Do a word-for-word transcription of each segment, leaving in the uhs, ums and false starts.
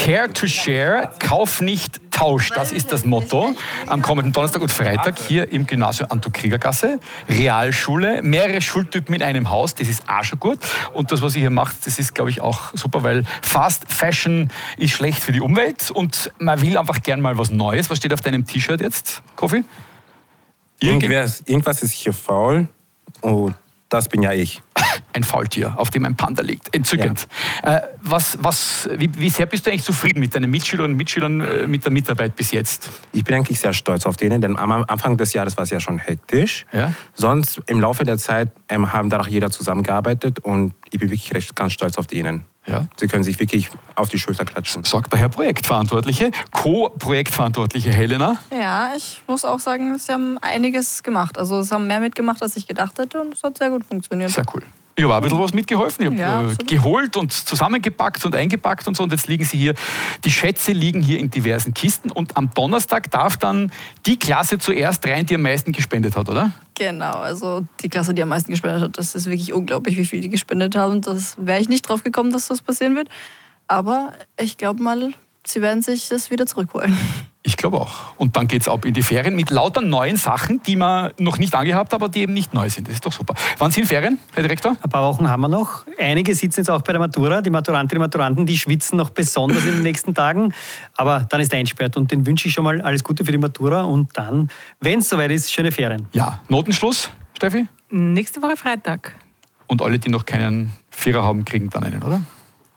Care to Share, Kauf nicht, Tausch. Das ist das Motto am kommenden Donnerstag und Freitag hier im Gymnasium Anton-Krieger-Gasse. Realschule, mehrere Schultypen in einem Haus, das ist auch schon gut. Und das, was ihr hier macht, das ist, glaube ich, auch super, weil Fast Fashion ist schlecht für die Umwelt und man will einfach gern mal was Neues. Was steht auf deinem T-Shirt jetzt, Kofi? Irgendwas, irgendwas ist hier faul und das bin ja ich. Ein Faultier, auf dem ein Panda liegt. Entzückend. Ja. Äh, was, was, wie, wie sehr bist du eigentlich zufrieden mit deinen Mitschülerinnen und Mitschülern, äh, mit der Mitarbeit bis jetzt? Ich bin eigentlich sehr stolz auf denen, denn am Anfang des Jahres war es ja schon hektisch. Ja? Sonst im Laufe der Zeit ähm, haben danach jeder zusammengearbeitet und ich bin wirklich recht ganz stolz auf denen. Ja. Sie können sich wirklich auf die Schulter klatschen. Sagt der Herr Projektverantwortliche, Co-Projektverantwortliche Helena. Ja, ich muss auch sagen, sie haben einiges gemacht. Also es haben mehr mitgemacht, als ich gedacht hätte und es hat sehr gut funktioniert. Sehr cool. Ich habe auch ein bisschen was mitgeholfen. Ich habe Ja, äh, geholt und zusammengepackt und eingepackt und so. Und jetzt liegen sie hier. Die Schätze liegen hier in diversen Kisten. Und am Donnerstag darf dann die Klasse zuerst rein, die am meisten gespendet hat, oder? Genau, also die Klasse, die am meisten gespendet hat, das ist wirklich unglaublich, wie viel die gespendet haben. Das wäre ich nicht drauf gekommen, dass das passieren wird. Aber ich glaube mal, sie werden sich das wieder zurückholen. Ich glaube auch. Und dann geht es ab in die Ferien mit lauter neuen Sachen, die man noch nicht angehabt hat, aber die eben nicht neu sind. Das ist doch super. Wann sind Ferien, Herr Direktor? Ein paar Wochen haben wir noch. Einige sitzen jetzt auch bei der Matura. Die Maturantinnen und Maturanten, die schwitzen noch besonders in den nächsten Tagen. Aber dann ist einsperrt. Und den wünsche ich schon mal alles Gute für die Matura. Und dann, wenn es soweit ist, schöne Ferien. Ja. Notenschluss, Steffi? Nächste Woche Freitag. Und alle, die noch keinen Vierer haben, kriegen dann einen, oder?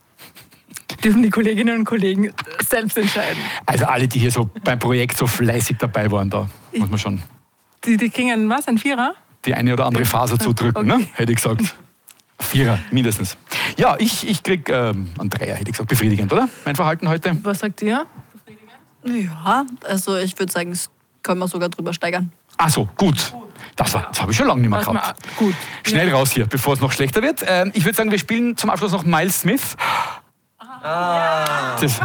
Dürfen die Kolleginnen und Kollegen selbst entscheiden. Also alle, die hier so beim Projekt so fleißig dabei waren, da muss man schon Die, die kriegen einen, was, ein Vierer? die eine oder andere Faser zudrücken, Okay. ne? Hätte ich gesagt. Vierer, mindestens. Ja, ich, ich krieg ähm, einen Dreier, hätte ich gesagt. Befriedigend, oder? Mein Verhalten heute? Was sagt ihr? Ja, also ich würde sagen, das können wir sogar drüber steigern. Ach so, gut. Das, war- das habe ich schon lange nicht mehr Was man- gehabt. Gut. Schnell raus hier, bevor es noch schlechter wird. Ähm, ich würde sagen, wir spielen zum Abschluss noch Miles Smith. Das,